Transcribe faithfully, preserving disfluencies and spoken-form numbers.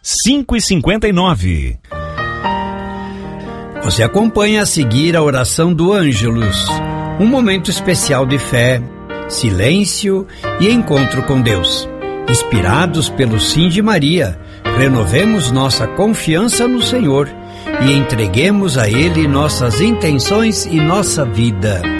cinco e cinquenta e nove. Você acompanha a seguir a oração do Ângelus, um momento especial de fé, silêncio e encontro com Deus. Inspirados pelo Sim de Maria, renovemos nossa confiança no Senhor e entreguemos a Ele nossas intenções e nossa vida.